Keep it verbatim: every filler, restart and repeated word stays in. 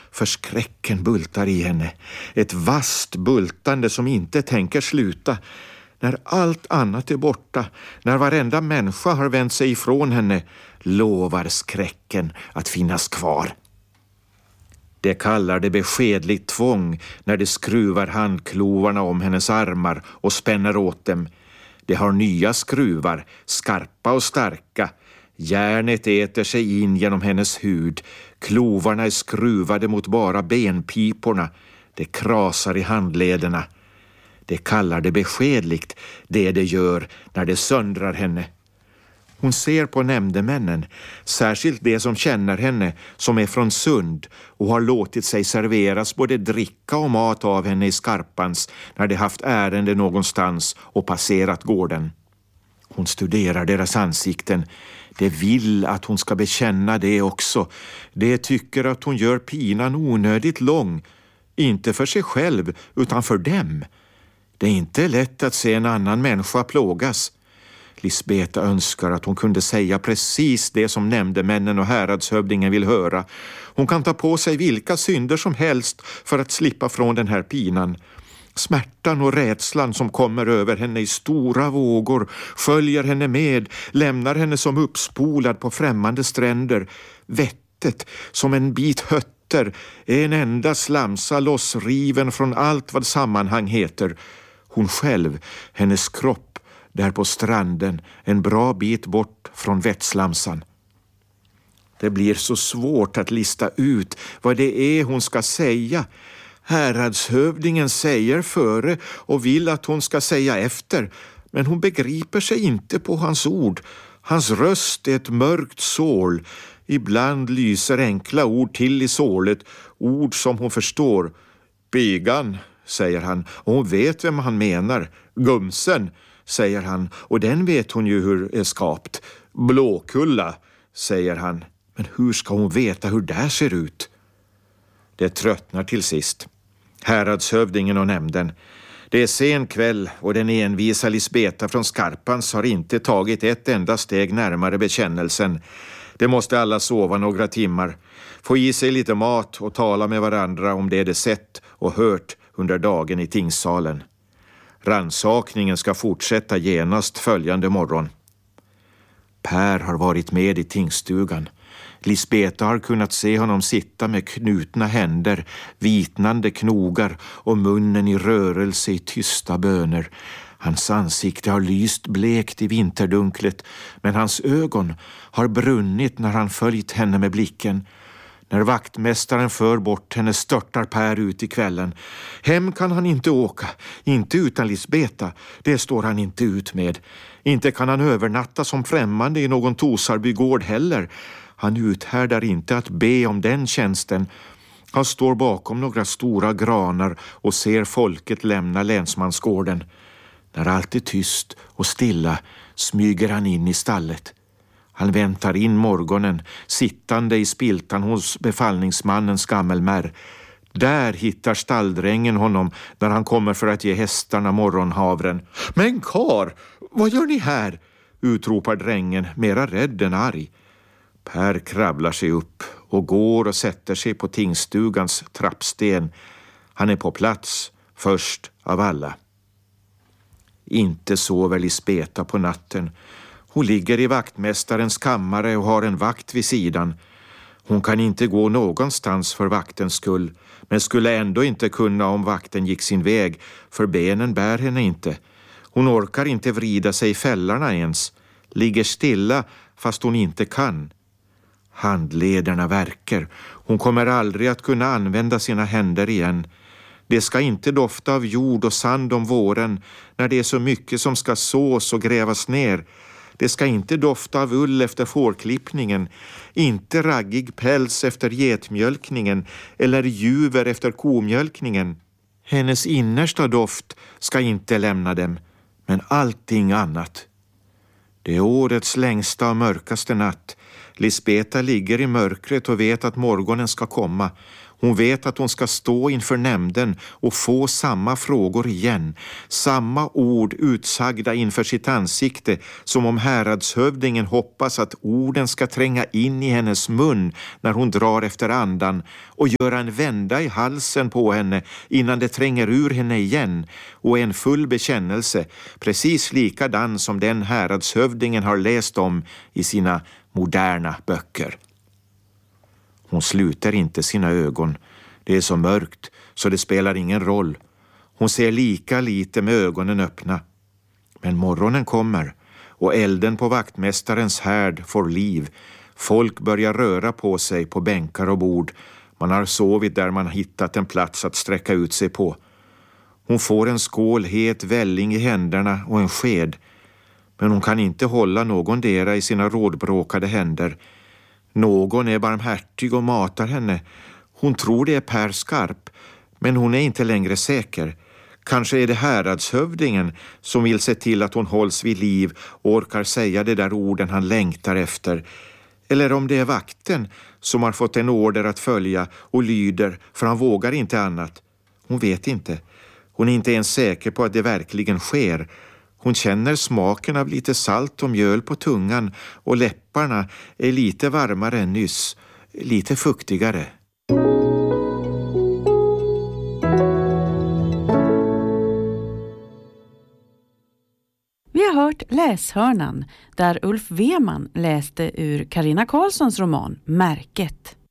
för skräcken bultar i henne. Ett vast bultande som inte tänker sluta. När allt annat är borta, när varenda människa har vänt sig ifrån henne, lovar skräcken att finnas kvar. Det kallar det beskedligt tvång när det skruvar handklovarna om hennes armar och spänner åt dem. Det har nya skruvar, skarpa och starka. Järnet äter sig in genom hennes hud. Klovarna är skruvade mot bara benpiporna. Det krasar i handlederna. Det kallar det beskedligt, det det gör när det söndrar henne. Hon ser på nämndemännen, särskilt de som känner henne, som är från Sund och har låtit sig serveras både dricka och mat av henne i Skarpans när de haft ärende någonstans och passerat gården. Hon studerar deras ansikten. De vill att hon ska bekänna det också. De tycker att hon gör pinan onödigt lång, inte för sig själv utan för dem. Det är inte lätt att se en annan människa plågas. Lisbeta önskar att hon kunde säga precis det som nämndemännen och häradshövdingen vill höra. Hon kan ta på sig vilka synder som helst för att slippa från den här pinan. Smärtan och rädslan som kommer över henne i stora vågor följer henne med, lämnar henne som uppspolad på främmande stränder. Vettet som en bit hötter är en enda slamsa lossriven från allt vad sammanhang heter. Hon själv, hennes kropp, där på stranden, en bra bit bort från vettslamsan. Det blir så svårt att lista ut vad det är hon ska säga. Häradshövdingen säger före och vill att hon ska säga efter, men hon begriper sig inte på hans ord. Hans röst är ett mörkt sål. Ibland lyser enkla ord till i sålet, ord som hon förstår. Pigan, säger han, och hon vet vem han menar. Gumsen, säger han, och den vet hon ju hur är skapt. Blåkulla, säger han, men hur ska hon veta hur det ser ut? Det tröttnar till sist. Häradshövdingen och nämnden. Det är sen kväll och den envisa Lisbeta från Skarpans har inte tagit ett enda steg närmare bekännelsen. Det måste alla sova några timmar, få i sig lite mat och tala med varandra om det de sett och hört under dagen i tingssalen. Rannsakningen ska fortsätta genast följande morgon. Per har varit med i tingstugan. Lisbeta har kunnat se honom sitta med knutna händer, vitnande knogar och munnen i rörelse i tysta böner. Hans ansikte har lyst blekt i vinterdunklet, men hans ögon har brunnit när han följt henne med blicken. När vaktmästaren för bort henne störtar Per ut i kvällen. Hem kan han inte åka, inte utan Lisbeta, det står han inte ut med. Inte kan han övernatta som främmande i någon Tosarbygård heller. Han uthärdar inte att be om den tjänsten. Han står bakom några stora granar och ser folket lämna länsmansgården. När allt är tyst och stilla smyger han in i stallet. Han väntar in morgonen, sittande i spiltan hos befallningsmannens gammelmär. Där hittar stalldrängen honom när han kommer för att ge hästarna morgonhavren. Men kar, vad gör ni här? Utropar drängen, mera rädd än arg. Per kravlar sig upp och går och sätter sig på tingstugans trappsten. Han är på plats, först av alla. Inte sover Lisbeta på natten. Hon ligger i vaktmästarens kammare och har en vakt vid sidan. Hon kan inte gå någonstans för vaktens skull, men skulle ändå inte kunna om vakten gick sin väg, för benen bär henne inte. Hon orkar inte vrida sig i fällarna ens, ligger stilla fast hon inte kan. Handlederna värker. Hon kommer aldrig att kunna använda sina händer igen. Det ska inte dofta av jord och sand om våren när det är så mycket som ska sås och grävas ner. Det ska inte dofta av ull efter fårklippningen, inte raggig päls efter getmjölkningen eller juver efter komjölkningen. Hennes innersta doft ska inte lämna dem, men allting annat. Det är årets längsta och mörkaste natt. Lisbeta ligger i mörkret och vet att morgonen ska komma. Hon vet att hon ska stå inför nämnden och få samma frågor igen. Samma ord utsagda inför sitt ansikte, som om häradshövdingen hoppas att orden ska tränga in i hennes mun när hon drar efter andan och göra en vända i halsen på henne innan det tränger ur henne igen, och en full bekännelse, precis likadan som den häradshövdingen har läst om i sina moderna böcker. Hon sluter inte sina ögon. Det är så mörkt så det spelar ingen roll. Hon ser lika lite med ögonen öppna. Men morgonen kommer och elden på vaktmästarens härd får liv. Folk börjar röra på sig på bänkar och bord. Man har sovit där man hittat en plats att sträcka ut sig på. Hon får en skål het välling i händerna och en sked. Men hon kan inte hålla någon dera i sina rådbråkade händer. Någon är barmhärtig och matar henne. Hon tror det är Per Skarp, men hon är inte längre säker. Kanske är det häradshövdingen som vill se till att hon hålls vid liv och orkar säga de där orden han längtar efter. Eller om det är vakten som har fått en order att följa och lyder, för han vågar inte annat. Hon vet inte. Hon är inte ens säker på att det verkligen sker. Hon känner smaken av lite salt och mjöl på tungan och läpparna är lite varmare än nyss, lite fuktigare. Vi har hört Läshörnan där Ulf Weman läste ur Carina Karlssons roman Märket.